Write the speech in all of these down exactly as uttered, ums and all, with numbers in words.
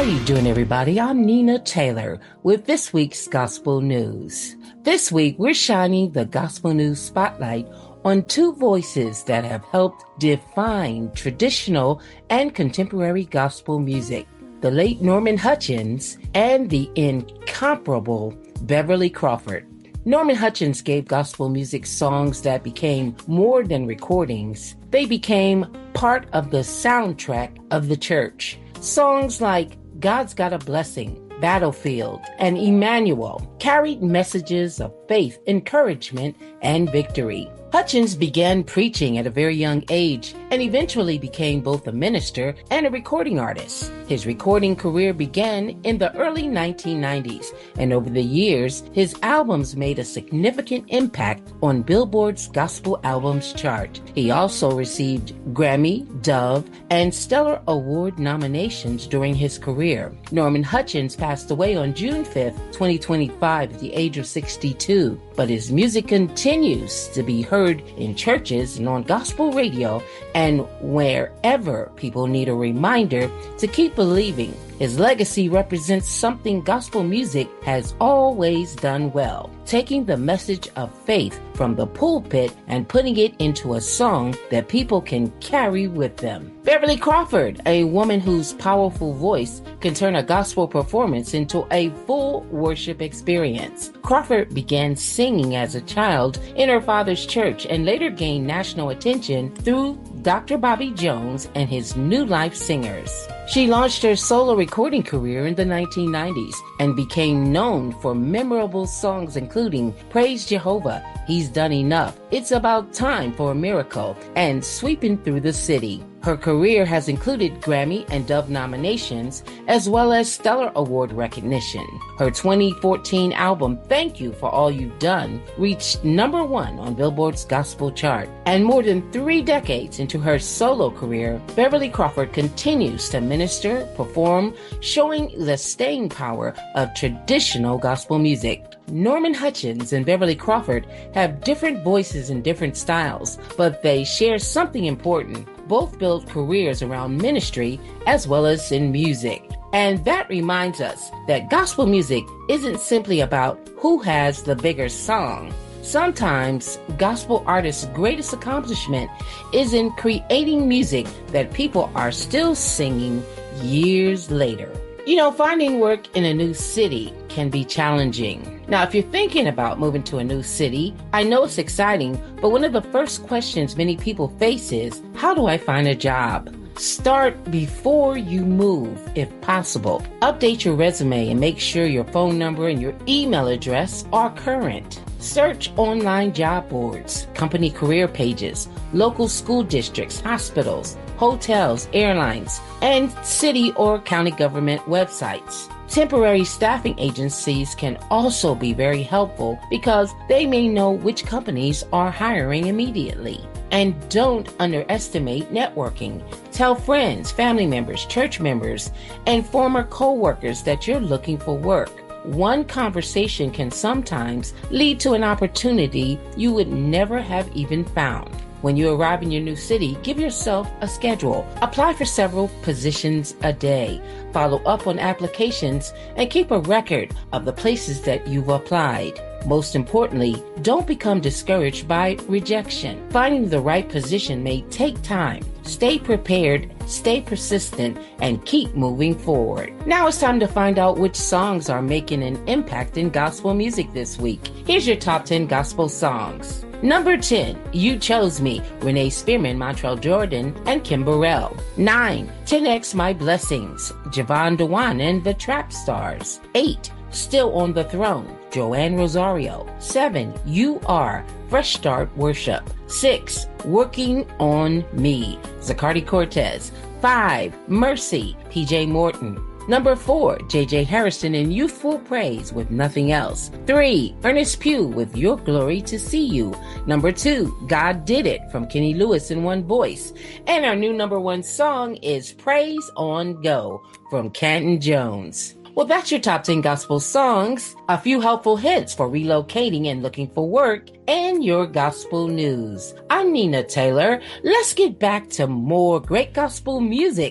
you doing, everybody? I'm Nina Taylor with this week's Gospel News. This week, we're shining the Gospel News spotlight on two voices that have helped define traditional and contemporary gospel music, the late Norman Hutchins and the incomparable Beverly Crawford. Norman Hutchins gave gospel music songs that became more than recordings. They became part of the soundtrack of the church. Songs like God's Got a Blessing, Battlefield, and Emmanuel carried messages of faith, encouragement, and victory. Hutchins began preaching at a very young age and eventually became both a minister and a recording artist. His recording career began in the early nineteen nineties, and over the years, his albums made a significant impact on Billboard's Gospel Albums chart. He also received Grammy, Dove, and Stellar Award nominations during his career. Norman Hutchins passed away on June fifth, twenty twenty-five at the age of sixty-two, but his music continues to be heard in churches and on gospel radio and wherever people need a reminder to keep believing. His legacy represents something gospel music has always done well, taking the message of faith from the pulpit and putting it into a song that people can carry with them. Beverly Crawford, a woman whose powerful voice can turn a gospel performance into a full worship experience. Crawford began singing as a child in her father's church and later gained national attention through Doctor Bobby Jones and his New Life Singers. She launched her solo recording career in the nineteen nineties and became known for memorable songs including Praise Jehovah, He's Done Enough, It's About Time for a Miracle, and Sweeping Through the City. Her career has included Grammy and Dove nominations, as well as Stellar Award recognition. Her twenty fourteen album, Thank You for All You've Done, reached number one on Billboard's gospel chart. And more than three decades into her solo career, Beverly Crawford continues to minister, perform, showing the staying power of traditional gospel music. Norman Hutchins and Beverly Crawford have different voices and different styles, but they share something important. Both built careers around ministry as well as in music. And that reminds us that gospel music isn't simply about who has the bigger song. Sometimes gospel artists' greatest accomplishment is in creating music that people are still singing years later. You know, finding work in a new city can be challenging. Now, if you're thinking about moving to a new city, I know it's exciting, but one of the first questions many people face is, how do I find a job? Start before you move, if possible. Update your resume and make sure your phone number and your email address are current. Search online job boards, company career pages, local school districts, hospitals, hotels, airlines, and city or county government websites. Temporary staffing agencies can also be very helpful because they may know which companies are hiring immediately. And don't underestimate networking. Tell friends, family members, church members, and former co-workers that you're looking for work. One conversation can sometimes lead to an opportunity you would never have even found. When you arrive in your new city, give yourself a schedule. Apply for several positions a day. Follow up on applications and keep a record of the places that you've applied. Most importantly, don't become discouraged by rejection. Finding the right position may take time. Stay prepared, stay persistent, and keep moving forward. Now it's time to find out which songs are making an impact in gospel music this week. Here's your top ten gospel songs. Number ten, You Chose Me, Renee Spearman, Montrell Jordan, and Kim Burrell. nine, ten X My Blessings, Javon Dewan and the Trap Stars. eight, Still on the Throne, Joanne Rosario. seven, You Are, Fresh Start Worship. six, Working on Me, Zacardi Cortez. five, Mercy, P J Morton. Number four, J J Harrison in Youthful Praise with Nothing Else. Three, Ernest Pugh with Your Glory to See You. Number two, God Did It from Kenny Lewis in One Voice. And our new number one song is Praise on Go from Canton Jones. Well, that's your top ten gospel songs, a few helpful hints for relocating and looking for work, and your gospel news. I'm Nina Taylor. Let's get back to more great gospel music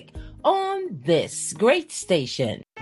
on this great station.